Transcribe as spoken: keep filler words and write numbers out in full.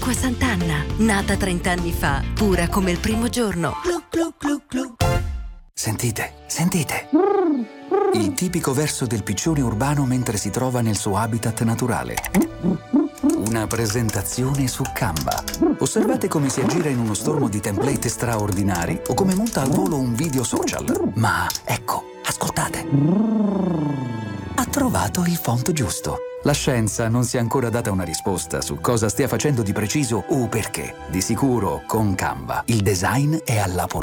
Acqua Sant'Anna, nata trent'anni fa, pura come il primo giorno. Glu, glu, glu, glu. Sentite, sentite. Il tipico verso del piccione urbano mentre si trova nel suo habitat naturale. Una presentazione su Canva. Osservate come si aggira in uno stormo di template straordinari o come monta al volo un video social. Ma ecco, ascoltate. Ha trovato il font giusto. La scienza non si è ancora data una risposta su cosa stia facendo di preciso o perché. Di sicuro, con Canva, il design è alla portata.